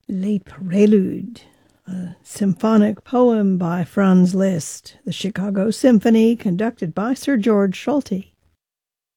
Les Préludes, a symphonic poem by Franz Liszt, the Chicago Symphony, conducted by Sir George Solti.